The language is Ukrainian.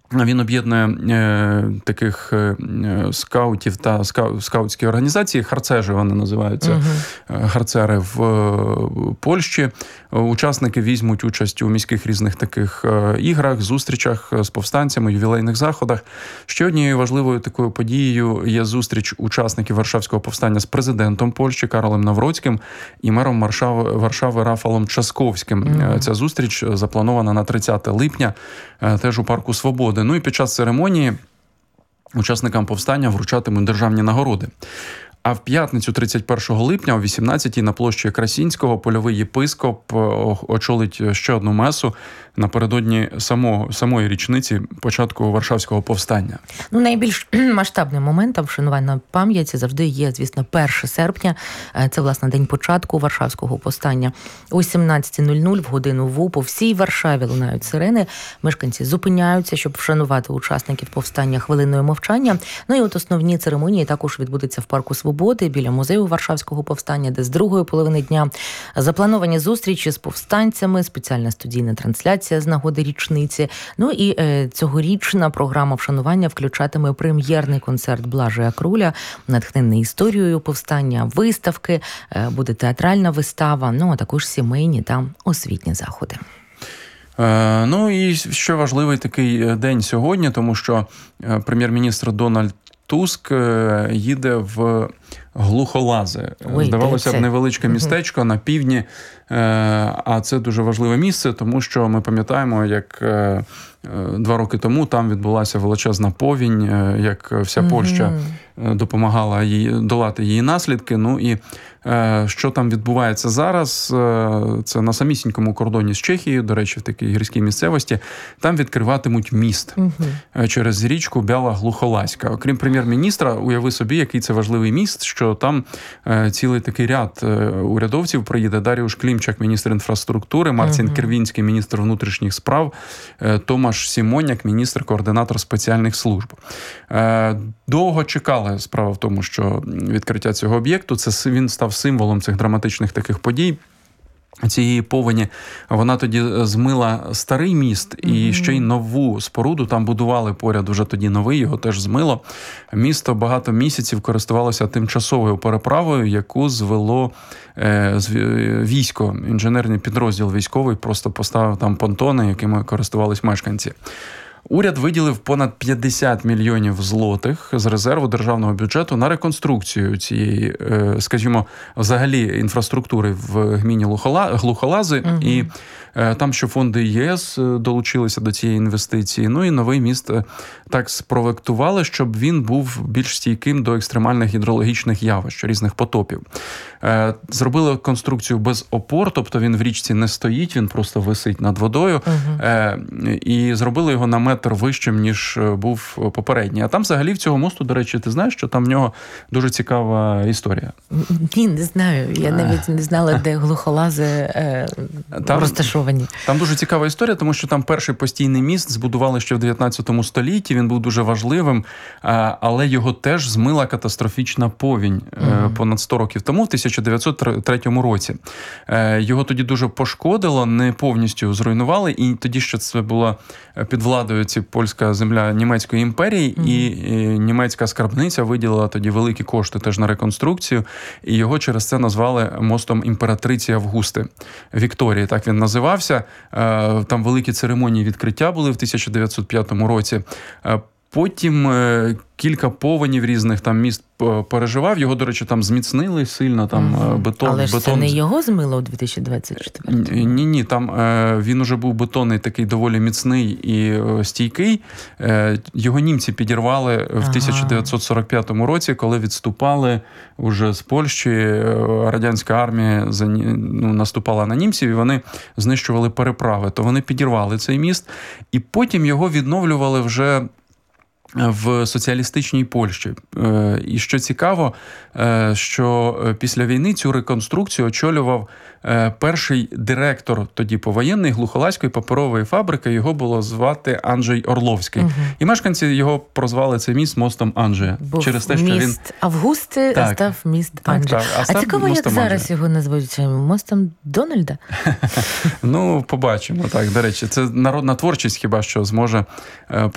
Він об'єднує таких скаутів та скаутські організації, харцежі вони називаються, харцери в Польщі. Учасники візьмуть участь у міських різних таких іграх, зустрічах з повстанцями, ювілейних заходах. Ще однією важливою такою подією є зустріч учасників Варшавського повстання з президентом Польщі Каролем Навроцьким і мером Варшави Рафалом Часковським. Ця зустріч запланована на 30 липня, теж у Парку Свободи. Ну і під час церемонії учасникам повстання вручатимуть державні нагороди. А в п'ятницю 31 липня о 18-й на площі Красінського польовий єпископ очолить ще одну месу напередодні самої річниці початку Варшавського повстання. Ну, найбільш масштабним моментом вшанування пам'яті завжди є, звісно, 1 серпня. Це, власне, день початку Варшавського повстання. О 17:00 в годину ВУ по всій Варшаві лунають сирени. Мешканці зупиняються, щоб вшанувати учасників повстання хвилиною мовчання. Ну і от основні церемонії також відбудуться в Парку Свободи біля музею Варшавського повстання, де з другої половини дня заплановані зустрічі з повстанцями, спеціальна студійна трансляція з нагоди річниці. Ну і цьогорічна програма вшанування включатиме прем'єрний концерт Блажея Круля, натхнений історією повстання, виставки, буде театральна вистава, ну а також сімейні та освітні заходи. Ну і ще важливий такий день сьогодні, тому що прем'єр-міністр Дональд Туск їде в Глухолази. Здавалося б, невеличке містечко на півдні, а це дуже важливе місце, тому що ми пам'ятаємо, як 2 роки тому там відбулася величезна повінь, як вся Польща допомагала їй долати її наслідки. Ну і що там відбувається зараз, це на самісінькому кордоні з Чехією, до речі, в такій гірській місцевості, там відкриватимуть міст через річку Бяла-Глухолазька. Окрім прем'єр-міністра, уяви собі, який це важливий міст, що там цілий такий ряд урядовців приїде. Даріуш Клімчак, міністр інфраструктури, Марцін Кірвінський, міністр внутрішніх справ, Томаш Сімоняк, міністр-координатор спеціальних служб. Довго чекали, справа в тому, що відкриття цього об'єкту, він став символом цих драматичних таких подій. Цієї повені, вона тоді змила старий міст і ще й нову споруду там будували поряд, уже тоді новий, його теж змило. Місто багато місяців користувалося тимчасовою переправою, яку звело військо, інженерний підрозділ військовий, просто поставив там понтони, якими користувались мешканці. Уряд виділив понад 50 мільйонів злотих з резерву державного бюджету на реконструкцію цієї, скажімо, взагалі інфраструктури в гміні Глухолази. І там ще фонди ЄС долучилися до цієї інвестиції. Ну і новий міст так спроектували, щоб він був більш стійким до екстремальних гідрологічних явищ, різних потопів. Зробили конструкцію без опор, тобто він в річці не стоїть, він просто висить над водою. І зробили його на метр вищим, ніж був попередній. А там взагалі в цього мосту, до речі, ти знаєш, що там в нього дуже цікава історія? Ні, не знаю. Я навіть не знала, де Глухолази розташовані. Там дуже цікава історія, тому що там перший постійний міст збудували ще в 19 столітті, він був дуже важливим, але його теж змила катастрофічна повінь понад 100 років тому, в 1903 році. Його тоді дуже пошкодило, не повністю зруйнували, і тоді ще це була під владою польська земля Німецької імперії, і німецька скарбниця виділила тоді великі кошти теж на реконструкцію, і його через це назвали мостом імператриці Августи. Вікторії, так він називався. Там великі церемонії відкриття були в 1905 році. Потім кілька повенів різних там міст переживав. Його, до речі, там зміцнили сильно, там бетон. Але ж це не його змило у 2024? Ні, там він уже був бетонний, такий доволі міцний і стійкий. Його німці підірвали в 1945 році, коли відступали уже з Польщі. Радянська армія наступала на німців, і вони знищували переправи. То вони підірвали цей міст, і потім його відновлювали вже в соціалістичній Польщі. І що цікаво, що після війни цю реконструкцію очолював перший директор тоді повоєнний Глухолазької паперової фабрики, його було звати Анджей Орловський. І мешканці його прозвали цей міст мостом Анджея. Був через те, що міст Августи, так, став міст Анджея. А цікаво, як зараз його назвуть? Мостом Дональда? Ну, побачимо. Так, до речі, це народна творчість хіба що зможе